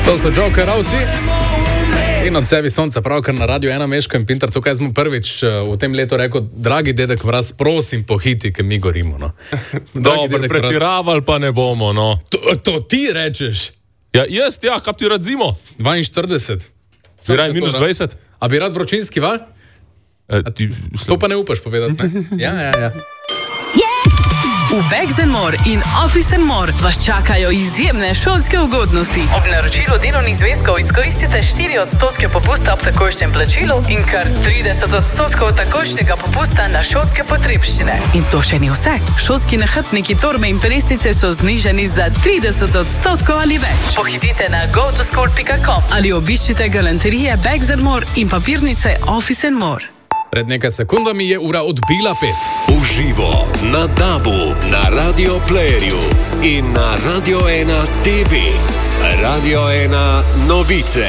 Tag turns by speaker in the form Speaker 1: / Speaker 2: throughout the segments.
Speaker 1: To so Jokerovci in od sebi sonca, pravkar na Radio 1 Meško in Pintar. Tukaj smo prvič v tem letu rekel, dragi dedek Mraz, prosim pohiti, ker mi gorimo. No.
Speaker 2: Dobro, pretiravali pa ne bomo. No.
Speaker 1: To ti rečeš?
Speaker 2: Ja, kaj ti rad zimo?
Speaker 1: 42.
Speaker 2: Bi rad minus 20?
Speaker 1: A bi rad vročinski val? To pa ne upaš povedati, ne? Ja.
Speaker 3: V Bags & More in Office & More vas čakajo izjemne šolske ugodnosti. Ob naročilu delovnih zvezkov izkoristite 4% popusta ob takojšnjem plačilu in kar 30% takojšnjega popusta na šolske potrebščine. In to še ni vse. Šolski nahrbtniki, torbe in prestice so znižani za 30% ali več. Pohitite na gotoschool.com ali obiščite galanterije Bags & More in papirnice Office & More.
Speaker 1: Pred nekaj sekundami je ura odbila 5.
Speaker 4: Uživo na DAB-u, na Radio Playerju in na Radio 1 TV. Radio 1 novice.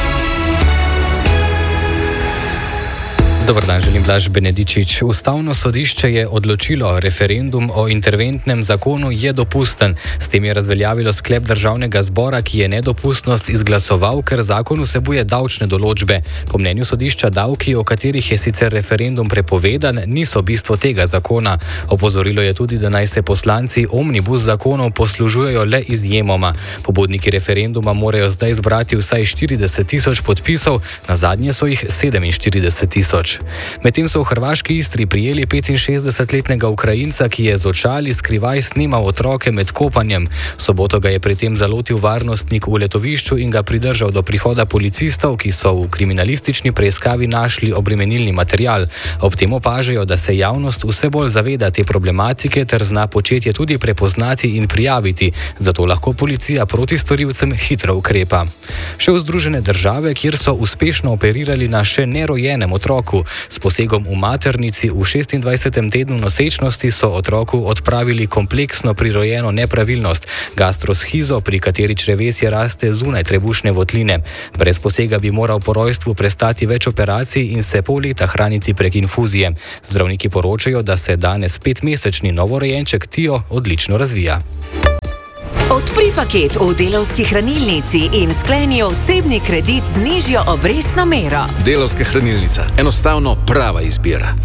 Speaker 5: Dobar dan, želim Blaž Benedičič. Ustavno sodišče je odločilo, referendum o interventnem zakonu je dopusten. S tem je razveljavilo sklep Državnega zbora, ki je nedopustnost izglasoval, ker zakon vsebuje davčne določbe. Po mnenju sodišča davki, o katerih je sicer referendum prepovedan, niso bistvo tega zakona. Opozorilo je tudi, da naj se poslanci omnibus zakonov poslužujejo le izjemoma. Pobudniki referenduma morajo zdaj zbrati vsaj 40.000 podpisov, nazadnje so jih 47.000. Medtem so v hrvaški Istri prijeli 65-letnega Ukrajinca, ki je z očali skrivaj snimal otroke med kopanjem. V soboto ga je pri tem zalotil varnostnik v letovišču in ga pridržal do prihoda policistov, ki so v kriminalistični preiskavi našli obremenilni material. Ob tem opažajo, da se javnost vse bolj zaveda te problematike ter zna početje tudi prepoznati in prijaviti, zato lahko policija proti storilcem hitro ukrepa. Še v Združene države, kjer so uspešno operirali na še nerojenem otroku. S posegom v maternici v 26. tednu nosečnosti so otroku odpravili kompleksno prirojeno nepravilnost, gastroshizo, pri kateri črevesje raste zunaj trebušne votline. Brez posega bi moral po rojstvu prestati več operacij in se pol leta hraniti prek infuzije. Zdravniki poročajo, da se danes 5-mesečni novorojenček Tio odlično razvija.
Speaker 6: Odpri paket v Delavski hranilnici in skleni osebni kredit z nižjo obrestno mero.
Speaker 7: Delavska hranilnica. Enostavno prava izbira.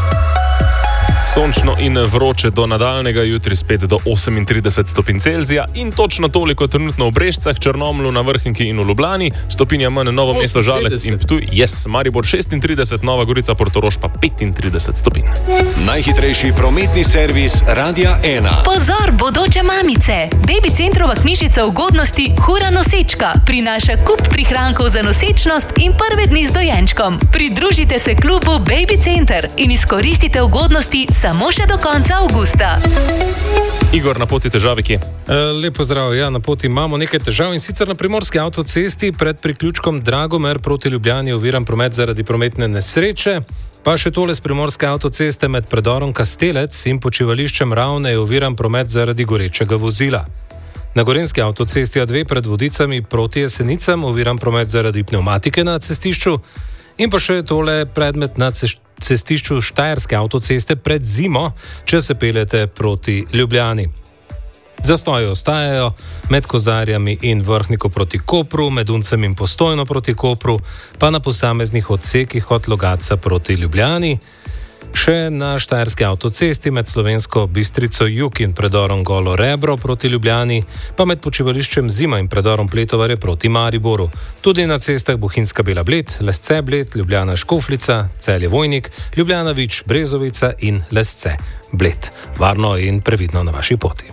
Speaker 2: Sončno in vroče do nadaljnega, jutri spet do 38 stopinj Celzija in točno toliko trenutno v Brežicah, Črnomlju, na Vrhniki in v Ljubljani, stopinja manj Novo mesto, Žalec in Ptuj, Maribor 36, Nova Gorica, Portorož pa 35 stopinj.
Speaker 4: Najhitrejši prometni servis Radia 1.
Speaker 8: Pozor, bodoče mamice! Baby Centrova knjižica ugodnosti Hura nosečka prinaša kup prihrankov za nosečnost in prve dni z dojenčkom. Pridružite se klubu Baby Center in izkoristite ugodnosti samo še do konca avgusta.
Speaker 2: Igor, na poti težave kje?
Speaker 9: Lepo zdrav, na poti imamo nekaj težav in sicer na primorski avtocesti pred priključkom Dragomer proti Ljubljani oviran promet zaradi prometne nesreče. Pa še tole s primorske avtoceste med predorom Kastelec in počivališčem Ravne je oviran promet zaradi gorečega vozila. Na gorenjski avtocesti A2 pred Vodicami proti Jesenicam oviran promet zaradi pneumatike na cestišču. In pa še tole predmet na cestišču Štajerske avtoceste pred Zimo, če se peljete proti Ljubljani. Zastoji ostajajo med Kozarjami in Vrhniko proti Kopru, med Uncem in Postojno proti Kopru, pa na posameznih odsekih od Logatca proti Ljubljani. Še na Štajerski avtocesti med Slovensko Bistrico Jug in predorom Golo Rebro proti Ljubljani, pa med počivališčem Zima in predorom Pletovarje proti Mariboru. Tudi na cestah Bohinjska Bela Bled, Lesce Bled, Ljubljana Škofljica, Celje Vojnik, Ljubljana Vič Brezovica in Lesce Bled. Varno in previdno na vaši poti.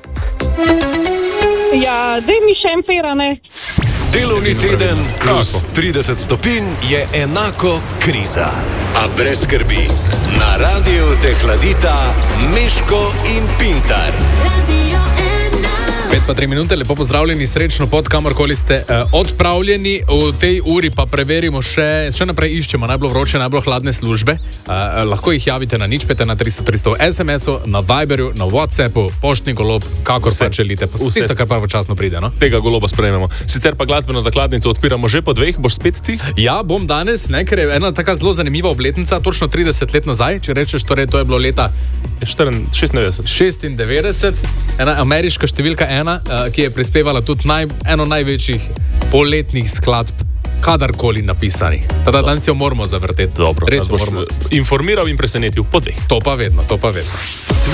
Speaker 10: Ja, daj mi še en ferane.
Speaker 4: Delovni teden plus 30 stopinj je enako kriza. A brez skrbi, na radiju te hladita Meško in Pintar.
Speaker 1: 5:03 minute, lepo pozdravljeni, srečno pot, kamorkoli ste odpravljeni. V tej uri pa preverimo še naprej iščemo najbolj vroče, najbolj hladne službe. Lahko jih javite na 05 na 300 SMS-u, na Viberju, na WhatsAppu, poštni golob, kakor se želite. Tisto, kar pravočasno pride, no?
Speaker 2: Tega goloba sprejmemo. Sicer pa glasbeno zakladnico odpiramo že po 2, boš spet ti?
Speaker 1: Ja, bom danes, ker je ena taka zelo zanimiva obletnica, točno 30 let nazaj, če rečeš, torej to je bilo leta
Speaker 2: 96.
Speaker 1: Ena ameriška številka 1 žena, ki je prispevala tudi eno največjih poletnih skladb, kadarkoli napisanih. Tada dan si jo moramo zavrteti.
Speaker 2: Dobro,
Speaker 1: res
Speaker 2: boš informiral in presenetil po dveh.
Speaker 1: To pa vedno.